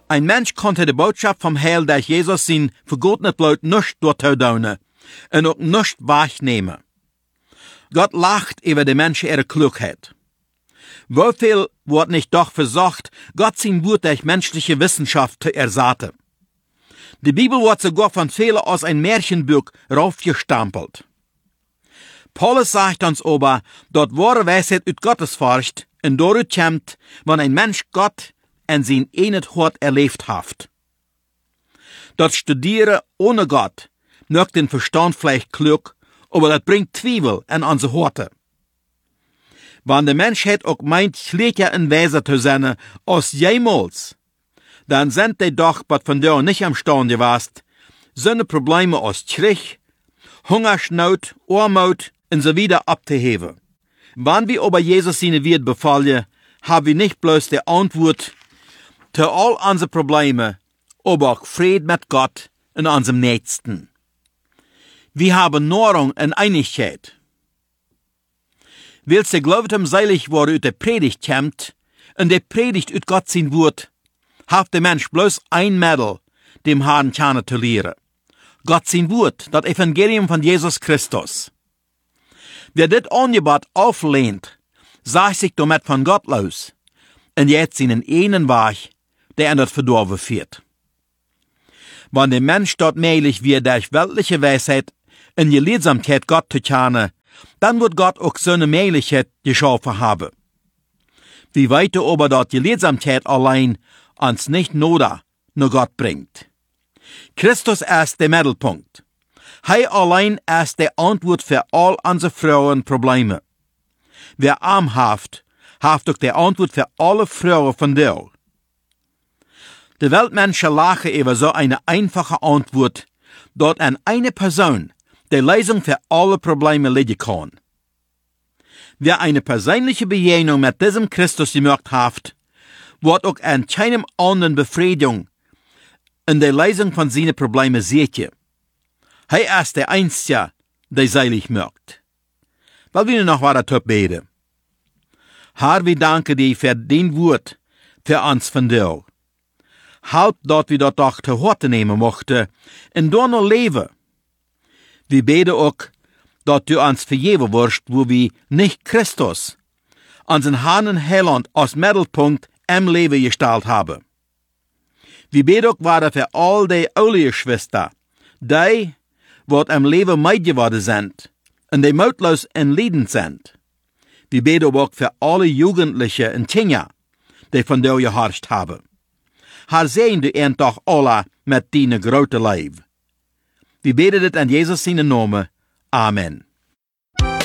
Ein Mensch konnte die Botschaft vom Heil durch Jesus sein vergotene Blut nicht durchdauen und auch nicht wahrnehmen. Gott lacht über die Menschen ihre Klugheit. Wieviel wird nicht doch versucht, Gott sein Wort durch menschliche Wissenschaft zu ersaten. Die Bibel wird sogar von vielen aus ein Märchenbuch raufgestampelt. Paulus sagt uns aber, dort wahre Weisheit ut Gottes forscht und dort kommt, wenn ein Mensch Gott en sein enet Hort erlebt haft. Dort studieren ohne Gott mögt den Verstand vielleicht klug, aber das bringt Zweifel an unsere Horte. Wenn der Mensch het auch meint, schlechter in Weise zu sein als jemals, dann sind die doch, was von dir nicht am Stand gewesen, seine Probleme aus Krieg, Hungersnot, Armut und so wieder abzuheben. Wenn wir aber Jesus seine Wort befallen, haben wir nicht bloß die Antwort zu all unsere Probleme, aber auch Frieden mit Gott und unserem Nächsten. Wir haben Nahrung und Einigkeit. Willst du glauben, seilig worden ut der Predigt kommt, und der Predigt ut Gott sein Wort, haft der Mensch bloß ein Mittel, dem Herrn kennen zu lehren. Gott sein Wort, das Evangelium von Jesus Christus. Wer dit Angebot auflehnt, sagt sich damit von Gott los, und jetzt seinen einen Weg, der in das Verdorben führt. Wenn der Mensch dort mählich wird durch weltliche Weisheit in Gelehrsamkeit Gott zu kennen, dann wird Gott auch so eine Mählichkeit geschaffen haben. Wie weiter aber dort Gelehrsamkeit allein uns nicht nur Gott bringt. Christus ist der Mittelpunkt. Er allein ist die Antwort für all unsere Frauenprobleme. Wer arm haft auch die Antwort für alle Frauen von dir. Die Weltmenschen lachen über so eine einfache Antwort, dort an eine Person die Lösung für alle Probleme liegen kann. Wer eine persönliche Begegnung mit diesem Christus gemacht hat, wird auch an keinem anderen Befriedigung in der Lösung von seinen Problemen sehen. Er ist der Einzige, der seilig macht. Weil wir noch weiter beten. Herr, wir danken dir für dein Wort für uns von dir. Halt dort wir dort doch zu Horte nehmen mochten, und dort noch leben. Wir beten auch, dass du uns vergeben wirst, wo wir nicht Christus, unseren Herrn und Heiland, als Mittelpunkt im Leben gestellt haben. Wir beten auch weiter für all die alle Geschwister, die, was im Leben meid geworden sind, und die mutlos in Leiden sind. Wir beten aber auch für alle Jugendliche und Kinder, die von dir gehorcht haben. Herr, sehen du ihn doch alle mit deiner großen Leib. Wir beten das in Jesus seinen Namen. Amen.